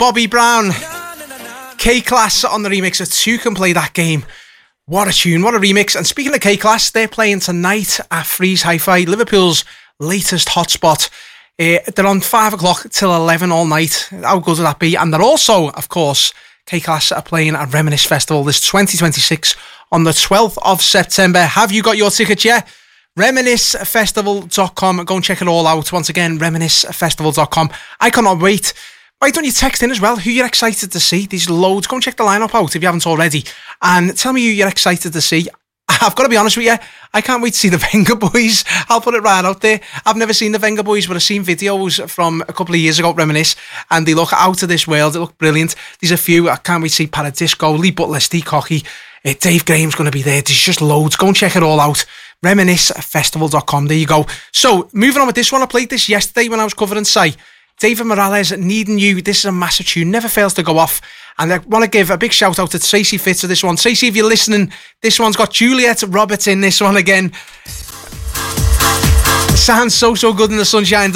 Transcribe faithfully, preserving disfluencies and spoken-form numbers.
Bobby Brown. K-Class on the remix of Two Can Play That Game. What a tune, what a remix. And speaking of K-Class, they're playing tonight at Freeze Hi-Fi, Liverpool's latest hotspot. Uh, they're on five o'clock till eleven all night. How good would that be? And they're also, of course, K-Class are playing at Reminisce Festival this twenty twenty-six on the twelfth of September. Have you got your tickets yet? reminisce festival dot com. Go and check it all out. Once again, reminisce festival dot com. I cannot wait. Why don't you text in as well who you're excited to see? There's loads. Go and check the lineup out if you haven't already. And tell me who you're excited to see. I've got to be honest with you, I can't wait to see the Venga Boys. I'll put it right out there. I've never seen the Venga Boys, but I've seen videos from a couple of years ago at Reminisce, and they look out of this world. They look brilliant. There's a few. I can't wait to see Paradisco, Lee Butler, Steve Cocky. Uh, Dave Graham's going to be there. There's just loads. Go and check it all out. reminisce festival dot com. There you go. So, moving on with this one. I played this yesterday when I was covering Sai. David Morales, Needing You. This is a massive tune. Never fails to go off. And I want to give a big shout out to Tracy Fitz for this one. Tracy, if you're listening, this one's got Juliet Roberts in this one again. Sounds so, so good in the sunshine.